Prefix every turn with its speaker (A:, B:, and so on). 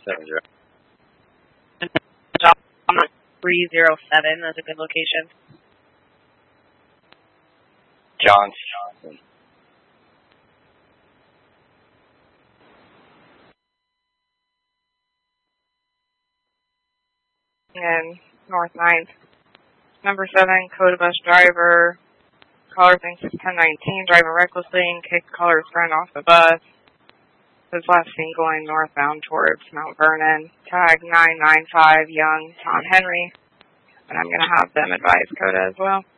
A: 7-0.
B: 307, that's a good location.
A: Johnson.
C: And North 9th. Number 7, Coda bus driver. Caller thinks it's 1019, driving recklessly and kicked caller's friend off the bus. Was last seen going northbound towards Mount Vernon. Tag 995 Young Tom Henry. And I'm going to have them advise Coda as well.